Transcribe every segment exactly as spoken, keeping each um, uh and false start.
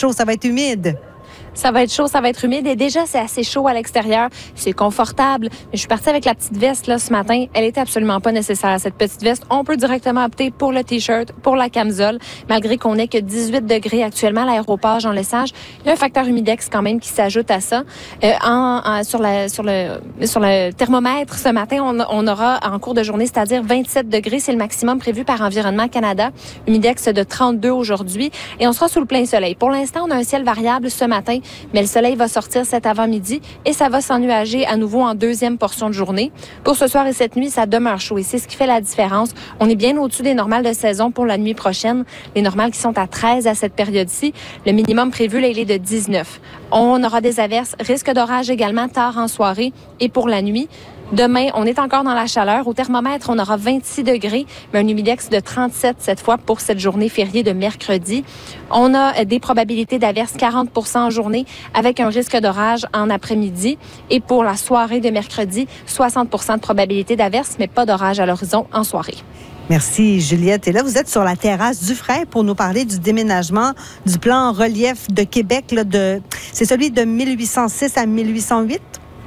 chaud, ça va être humide. Ça va être chaud, ça va être humide et déjà, c'est assez chaud à l'extérieur. C'est confortable. Mais je suis partie avec la petite veste là ce matin. Elle était absolument pas nécessaire, cette petite veste. On peut directement opter pour le T-shirt, pour la camisole, malgré qu'on n'ait que dix-huit degrés actuellement à l'aéroport Jean Lesage. Il y a un facteur humidex quand même qui s'ajoute à ça. Euh, en, en, sur, la, sur, le, sur le thermomètre, ce matin, on, on aura en cours de journée, c'est-à-dire vingt-sept degrés. C'est le maximum prévu par Environnement Canada. Humidex de trente-deux aujourd'hui. Et on sera sous le plein soleil. Pour l'instant, on a un ciel variable ce matin. Mais le soleil va sortir cet avant-midi et ça va s'ennuager à nouveau en deuxième portion de journée. Pour ce soir et cette nuit, ça demeure chaud et c'est ce qui fait la différence. On est bien au-dessus des normales de saison pour la nuit prochaine. Les normales qui sont à treize à cette période-ci. Le minimum prévu, là, il est de dix-neuf. On aura des averses, risque d'orage également tard en soirée et pour la nuit. Demain, on est encore dans la chaleur. Au thermomètre, on aura vingt-six degrés, mais un humidex de trente-sept cette fois pour cette journée fériée de mercredi. On a des probabilités d'averses quarante pour cent en journée avec un risque d'orage en après-midi. Et pour la soirée de mercredi, soixante pour cent de probabilité d'averses, mais pas d'orage à l'horizon en soirée. Merci, Juliette. Et là, vous êtes sur la terrasse Dufresne pour nous parler du déménagement du plan relief de Québec. Là, de, c'est celui de mille huit cent six à mille huit cent huit?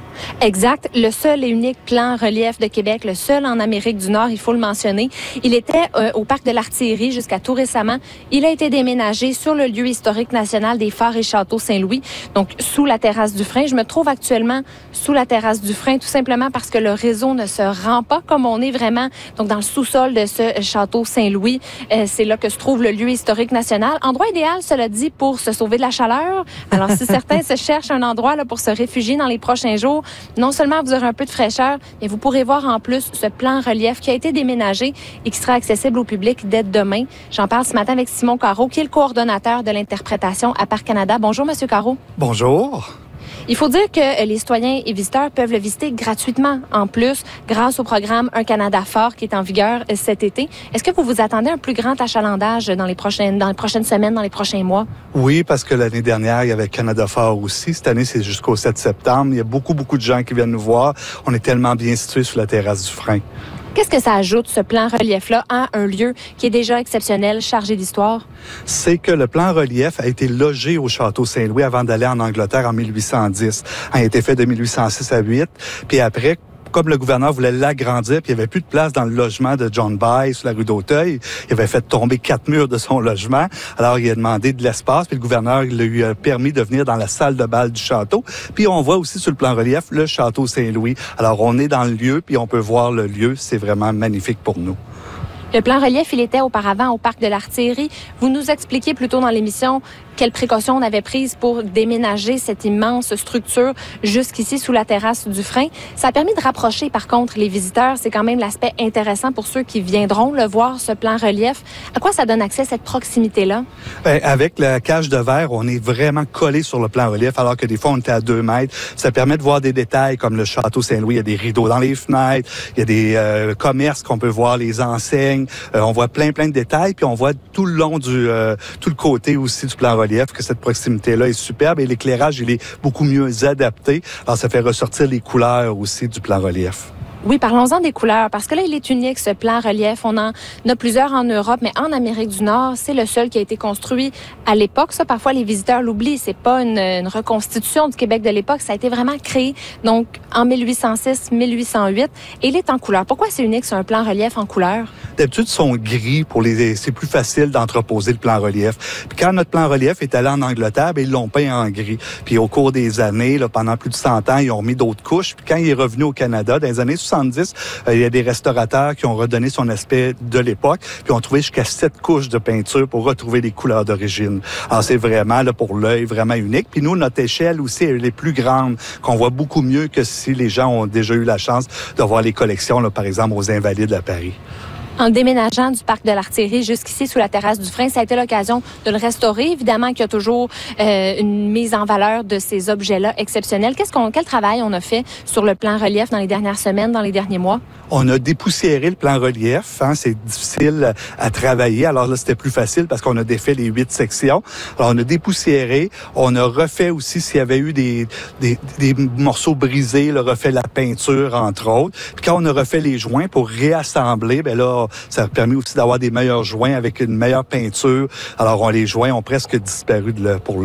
Exact. Le seul et unique plan relief de Québec, le seul en Amérique du Nord, il faut le mentionner. Il était euh, au parc de l'Artillerie jusqu'à tout récemment. Il a été déménagé sur le lieu historique national des Forts et Châteaux Saint-Louis, donc sous la terrasse Dufresne. Je me trouve actuellement sous la terrasse Dufresne, tout simplement parce que le réseau ne se rend pas comme on est vraiment donc dans le sous-sol de ce château Saint-Louis. Euh, c'est là que se trouve le lieu historique national. Endroit idéal, cela dit, pour se sauver de la chaleur. Alors, si certains se cherchent un endroit là, pour se réfugier dans les prochains jours, non seulement vous aurez un peu de fraîcheur, mais vous pourrez voir en plus ce plan relief qui a été déménagé et qui sera accessible au public dès demain. J'en parle ce matin avec Simon Carreau, qui est le coordonnateur de l'interprétation à Parc Canada. Bonjour, Monsieur Carreau. Bonjour. Il faut dire que les citoyens et visiteurs peuvent le visiter gratuitement en plus grâce au programme Un Canada fort qui est en vigueur cet été. Est-ce que vous vous attendez à un plus grand achalandage dans les prochaines, dans les prochaines semaines, dans les prochains mois? Oui, parce que l'année dernière, il y avait Canada fort aussi. Cette année, c'est jusqu'au sept septembre. Il y a beaucoup, beaucoup de gens qui viennent nous voir. On est tellement bien situés sur la terrasse Dufresne. Qu'est-ce que ça ajoute, ce plan relief-là, à un lieu qui est déjà exceptionnel, chargé d'histoire? C'est que le plan relief a été logé au Château Saint-Louis avant d'aller en Angleterre en mille huit cent dix. Il a été fait de mille huit cent six à huit. Puis après, comme le gouverneur voulait l'agrandir, puis il n'y avait plus de place dans le logement de John By sur la rue d'Auteuil, il avait fait tomber quatre murs de son logement. Alors, il a demandé de l'espace, puis le gouverneur il lui a permis de venir dans la salle de bal du château. Puis on voit aussi sur le plan relief le Château Saint-Louis. Alors, on est dans le lieu, puis on peut voir le lieu. C'est vraiment magnifique pour nous. Le plan relief, il était auparavant au parc de l'Artillerie. Vous nous expliquiez plus tôt dans l'émission quelles précautions on avait prises pour déménager cette immense structure jusqu'ici sous la terrasse Dufresne. Ça a permis de rapprocher, par contre, les visiteurs. C'est quand même l'aspect intéressant pour ceux qui viendront le voir, ce plan relief. À quoi ça donne accès, cette proximité-là? Bien, avec la cage de verre, on est vraiment collé sur le plan relief, alors que des fois, on était à deux mètres. Ça permet de voir des détails comme le Château Saint-Louis. Il y a des rideaux dans les fenêtres. Il y a des euh, commerces qu'on peut voir, les enseignes. Euh, on voit plein, plein de détails. Puis on voit tout le long du, euh, tout le côté aussi du plan relief que cette proximité-là est superbe et l'éclairage, il est beaucoup mieux adapté. Alors, ça fait ressortir les couleurs aussi du plan relief. Oui, parlons-en des couleurs, parce que là, il est unique, ce plan relief. On en a plusieurs en Europe, mais en Amérique du Nord, c'est le seul qui a été construit à l'époque. Ça, parfois, les visiteurs l'oublient. C'est pas une, une reconstitution du Québec de l'époque. Ça a été vraiment créé, donc, en mille huit cent six mille huit cent huit. Et il est en couleur. Pourquoi c'est unique, c'est un plan relief en couleur? D'habitude, ils sont gris pour les. C'est plus facile d'entreposer le plan relief. Puis quand notre plan relief est allé en Angleterre, bien, ils l'ont peint en gris. Puis au cours des années, là, pendant plus de cent ans, ils ont mis d'autres couches. Puis quand il est revenu au Canada, dans les années soixante-dix, euh, il y a des restaurateurs qui ont redonné son aspect de l'époque. Puis ont trouvé jusqu'à sept couches de peinture pour retrouver les couleurs d'origine. Alors c'est vraiment là pour l'œil vraiment unique. Puis nous, notre échelle aussi, elle est plus grande, qu'on voit beaucoup mieux que si les gens ont déjà eu la chance de voir les collections, là, par exemple, aux Invalides à Paris. En déménageant du parc de l'Artillerie jusqu'ici sous la terrasse Dufresne, ça a été l'occasion de le restaurer. Évidemment qu'il y a toujours euh, une mise en valeur de ces objets-là exceptionnels. Qu'est-ce qu'on, quel travail on a fait sur le plan relief dans les dernières semaines, dans les derniers mois? On a dépoussiéré le plan relief. Hein, c'est difficile à travailler. Alors là, c'était plus facile parce qu'on a défait les huit sections. Alors, on a dépoussiéré. On a refait aussi, s'il y avait eu des, des, des morceaux brisés, là, refait la peinture, entre autres. Puis quand on a refait les joints pour réassembler, ben là, ça a permis aussi d'avoir des meilleurs joints avec une meilleure peinture. Alors, on, les joints ont presque disparu de là, pour